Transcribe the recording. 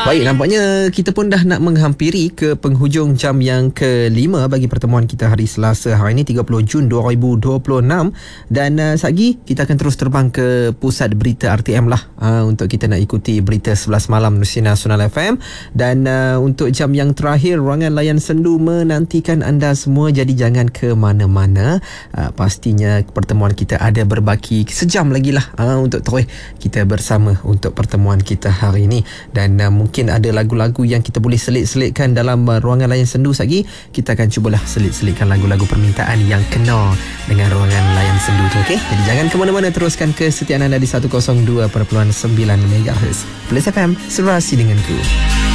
Baik, nampaknya kita pun dah nak menghampiri ke penghujung jam yang kelima bagi pertemuan kita hari Selasa hari ini 30 Jun 2026 dan lagi kita akan terus terbang ke pusat berita RTM lah untuk kita nak ikuti berita 11 malam Nusi Nasional FM dan untuk jam yang terakhir ruangan layan sendu menantikan anda semua, jadi jangan ke mana-mana. Pastinya pertemuan kita ada berbaki sejam lagi lah untuk terus kita bersama untuk pertemuan kita hari ini dan mungkin ada lagu-lagu yang kita boleh selit-selitkan dalam ruangan layan sendu lagi. Kita akan cubalah selit-selitkan lagu-lagu permintaan yang kena dengan ruangan layan sendu tu, okey? Jadi jangan ke mana-mana, teruskan kesetiaan anda di 102.9 MHz Plus FM, serasi denganku.